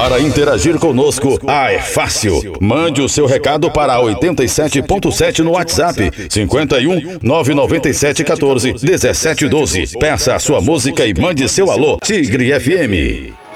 Para interagir conosco, é fácil. Mande o seu recado para 87.7 no WhatsApp, 51 997 14 17 12. Peça a sua música e mande seu alô. Tigre FM.